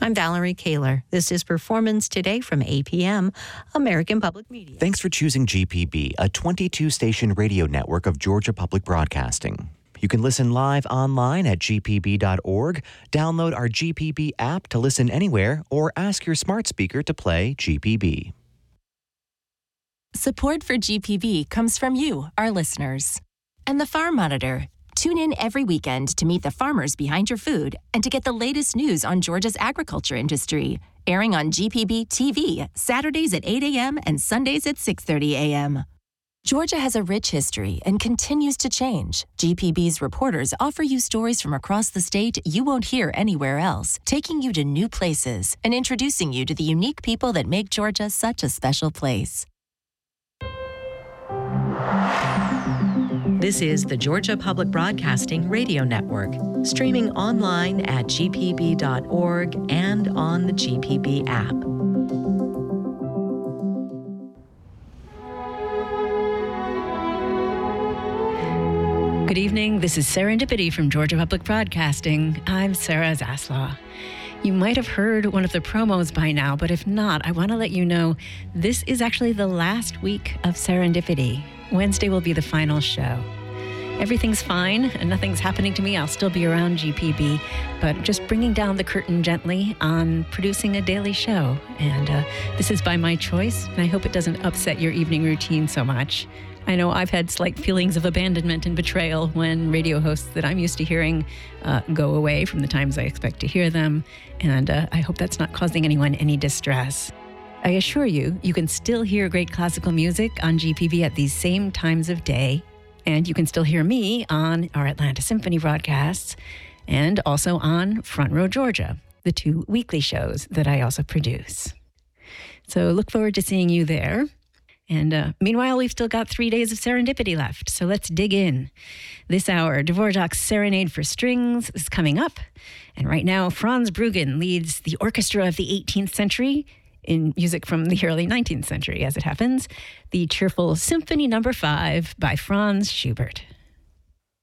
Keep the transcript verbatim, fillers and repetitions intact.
I'm Valerie Kaler. This is Performance Today from A P M, American Public Media. Thanks for choosing G P B, a twenty-two station radio network of Georgia Public Broadcasting. You can listen live online at g p b dot org, download our G P B app to listen anywhere, or ask your smart speaker to play G P B. Support for G P B comes from you, our listeners. And the Farm Monitor. Tune in every weekend to meet the farmers behind your food and to get the latest news on Georgia's agriculture industry. Airing on G P B T V, Saturdays at eight a.m. and Sundays at six thirty a.m. Georgia has a rich history and continues to change. G P B's reporters offer you stories from across the state you won't hear anywhere else, taking you to new places and introducing you to the unique people that make Georgia such a special place. This is the Georgia Public Broadcasting Radio Network, streaming online at g p b dot org and on the G P B app. Good evening. This is Serendipity from Georgia Public Broadcasting. I'm Sarah Zaslaw. You might have heard one of the promos by now, but if not, I want to let you know this is actually the last week of Serendipity. Wednesday will be the final show. Everything's fine and nothing's happening to me. I'll still be around G P B, but just bringing down the curtain gently on producing a daily show. And uh, this is by my choice, and I hope it doesn't upset your evening routine so much. I know I've had slight feelings of abandonment and betrayal when radio hosts that I'm used to hearing uh, go away from the times I expect to hear them, and uh, I hope that's not causing anyone any distress. I assure you, you can still hear great classical music on G P B at these same times of day, and you can still hear me on our Atlanta Symphony broadcasts and also on Front Row Georgia, the two weekly shows that I also produce. So look forward to seeing you there. And uh, meanwhile, we've still got three days of serendipity left, so let's dig in. This hour, Dvorak's Serenade for Strings is coming up. And right now, Franz Bruggen leads the orchestra of the eighteenth century in music from the early nineteenth century, as it happens, the cheerful Symphony Number Five by Franz Schubert.